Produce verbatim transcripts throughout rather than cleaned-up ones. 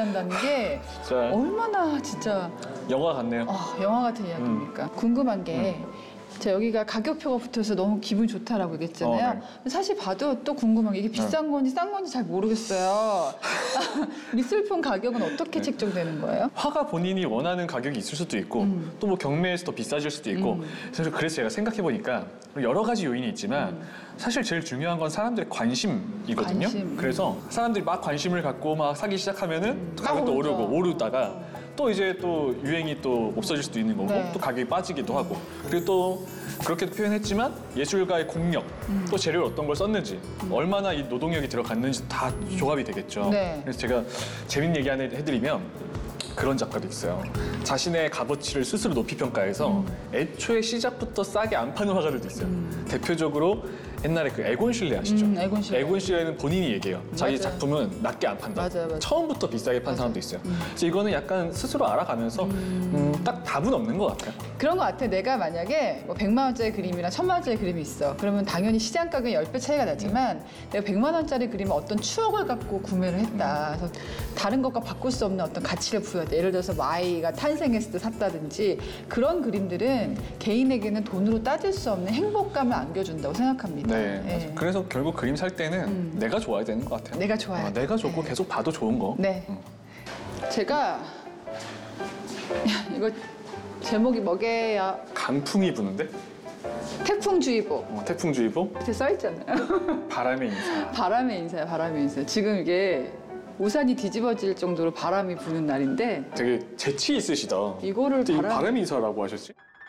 존재한다는 게 진짜 얼마나 진짜 영화 같네요. 어, 영화 같은 이야기입니까? 음. 궁금한 게 음. 제가 여기가 가격표가 붙어서 너무 기분 좋다라고 얘기했잖아요. 어, 네. 사실 봐도 또 궁금한 게 이게 비싼 건지 싼 건지 잘 모르겠어요. 미술품 가격은 어떻게 책정되는 거예요? 화가 본인이 원하는 가격이 있을 수도 있고 음. 또 뭐 경매에서 더 비싸질 수도 있고 음. 그래서 그래서 제가 생각해 보니까 여러 가지 요인이 있지만 음. 사실 제일 중요한 건 사람들의 관심이거든요. 관심. 그래서 사람들이 막 관심을 갖고 막 사기 시작하면은 음. 가격도 오르고 오르다가 또 이제 또 유행이 또 없어질 수도 있는 거고 네. 또 가격이 빠지기도 하고 그리고 또 그렇게 표현했지만 예술가의 공력 음. 또 재료를 어떤 걸 썼는지 음. 얼마나 이 노동력이 들어갔는지 다 음. 조합이 되겠죠. 네. 그래서 제가 재밌는 얘기 하나 해드리면 그런 작가도 있어요. 자신의 값어치를 스스로 높이 평가해서 음. 애초에 시작부터 싸게 안 파는 화가들도 있어요. 음. 대표적으로 옛날에 그 에곤 실레 아시죠? 음, 에곤 실레. 에곤 실레는 본인이 얘기해요. 자기 맞아요. 작품은 낮게 안 판다. 맞아요, 맞아요. 처음부터 비싸게 판 맞아요. 사람도 있어요. 음. 그래서 이거는 약간 스스로 알아가면서 음. 음, 딱 답은 없는 것 같아요. 그런 것 같아. 내가 만약에 뭐 백만 원짜리 그림이랑 천만 원짜리 그림이 있어. 그러면 당연히 시장 가격이 십 배 차이가 나지만 음. 내가 백만 원짜리 그림은 어떤 추억을 갖고 구매를 했다. 그래서 다른 것과 바꿀 수 없는 어떤 가치를 부여했다. 예를 들어서 뭐 아이가 탄생했을 때 샀다든지 그런 그림들은 개인에게는 돈으로 따질 수 없는 행복감을 안겨준다고 생각합니다. 네. 네. 그래서 결국 그림 살 때는 음. 내가 좋아야 되는 것 같아요. 내가 좋아야 어, 내가 좋고 네. 계속 봐도 좋은 거. 네. 음. 제가 이거 제목이 뭐게요? 강풍이 부는데? 태풍주의보. 어, 태풍주의보? 밑에 써있잖아요. 바람의 인사. 바람의 인사야, 바람의 인사. 지금 이게 우산이 뒤집어질 정도로 바람이 부는 날인데 되게 재치 있으시다. 이거를 바람... 바람의 인사라고 하셨지?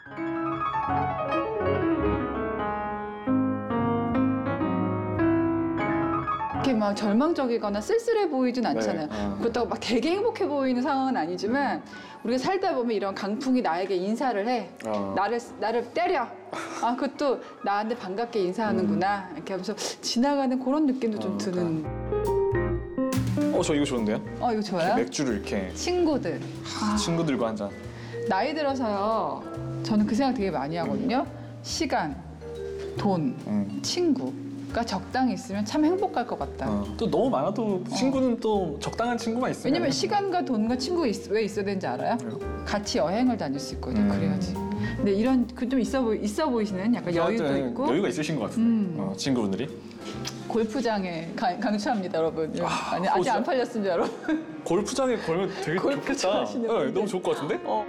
이렇게 막 절망적이거나 쓸쓸해 보이진 않잖아요. 네. 어. 그렇다고 막 되게 행복해 보이는 상황은 아니지만 우리가 살다 보면 이런 강풍이 나에게 인사를 해. 어. 나를 나를 때려. 아, 그것도 나한테 반갑게 인사하는구나. 음. 이렇게 하면서 지나가는 그런 느낌도 좀 어, 드는. 어, 저 이거 좋은데요? 어, 이거 좋아요? 이렇게 맥주를 이렇게. 친구들. 아, 친구들과 한 잔. 나이 들어서요. 저는 그 생각 되게 많이 하거든요. 음. 시간, 돈, 음. 친구. 가 적당히 있으면 참 행복할 것 같다. 어. 또 너무 많아도 친구는 어. 또 적당한 친구만 있으면. 왜냐면 시간과 돈과 친구가 있, 왜 있어야 되는지 알아요? 왜요? 같이 여행을 다닐 수 있거든요. 음. 그래야지. 근데 이런 그 좀 있어 보이 있어 보이시는 약간 여유도 있고 여유가 있으신 것 같은데 음. 어, 친구분들이. 골프장에 가, 강추합니다, 여러분. 아, 아니 아직 안 팔렸습니다, 여러분. 골프장에 걸면 되게 좋겠다. 네, 너무 좋을 것 같은데? 어.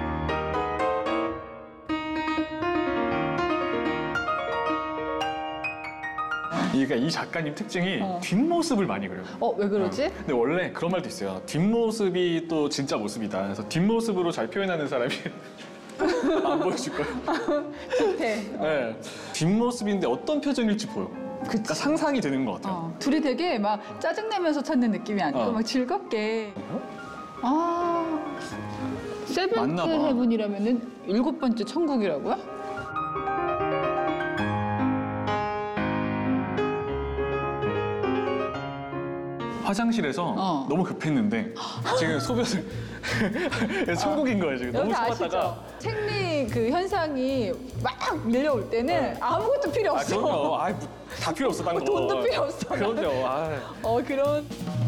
그러니까 이 작가님 특징이 어. 뒷모습을 많이 그려요. 어, 왜 그러지? 어. 근데 원래 그런 말도 있어요. 뒷모습이 또 진짜 모습이다. 그래서 뒷모습으로 잘 표현하는 사람이 안 보여줄 거예요. 뒷에. 어. 네. 뒷모습인데 어떤 표정일지 보여. 그치. 그러니까 상상이 되는 것 같아요. 어. 둘이 되게 막 짜증내면서 찾는 느낌이 아니고 어. 막 즐겁게. 어? 아, 세븐트 헤븐이라면은 일곱 번째 천국이라고요? 화장실에서 어. 너무 급했는데 지금 소변을 천국인 거예요 지금. 너무 참았다가 생리 그 현상이 막 밀려올 때는 어. 아무것도 필요 없어. 아, 그럼요. 아, 다 필요 없어. 딴 거. 돈도 필요 없어. 그럼요. 아. 어, 그런.